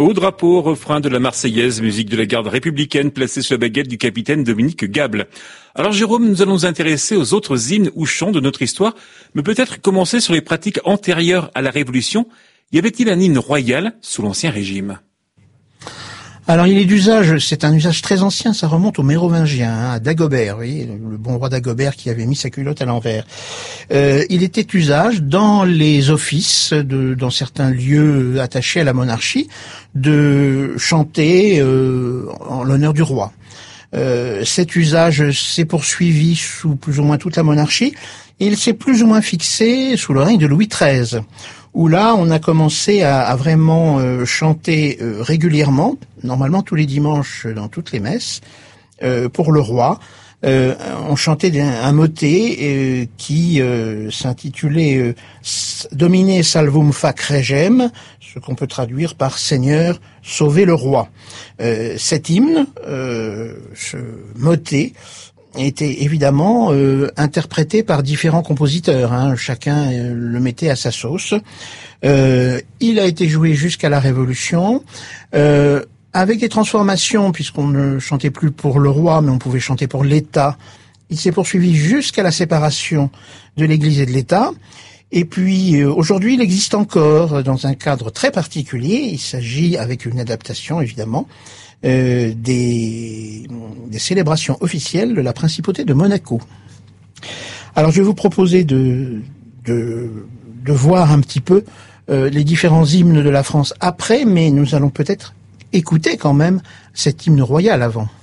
Au drapeau, refrain de la Marseillaise, musique de la garde républicaine placée sur la baguette du capitaine Dominique Gable. Alors Jérôme, nous allons nous intéresser aux autres hymnes ou chants de notre histoire, mais peut-être commencer sur les pratiques antérieures à la Révolution. Y avait-il un hymne royal sous l'Ancien Régime ? Alors il est d'usage, c'est un usage très ancien, ça remonte aux Mérovingiens, à Dagobert, vous voyez, le bon roi Dagobert qui avait mis sa culotte à l'envers. Il était usage dans les offices, dans certains lieux attachés à la monarchie, de chanter en l'honneur du roi. Cet usage s'est poursuivi sous plus ou moins toute la monarchie, et il s'est plus ou moins fixé sous le règne de Louis XIII, où là on a commencé à vraiment chanter régulièrement, normalement tous les dimanches dans toutes les messes, pour le roi. On chantait un motet qui s'intitulait Domine salvum fac regem, ce qu'on peut traduire par Seigneur, sauvez le roi. Cet hymne, ce motet, était évidemment interprété par différents compositeurs, hein. Chacun le mettait à sa sauce. Il a été joué jusqu'à la Révolution, avec des transformations, puisqu'on ne chantait plus pour le roi, mais on pouvait chanter pour l'État. Il s'est poursuivi jusqu'à la séparation de l'Église et de l'État. Et puis aujourd'hui, il existe encore dans un cadre très particulier. Il s'agit, avec une adaptation évidemment, des célébrations officielles de la principauté de Monaco. Alors je vais vous proposer de voir un petit peu les différents hymnes de la France après, mais nous allons peut-être écouter quand même cet hymne royal avant.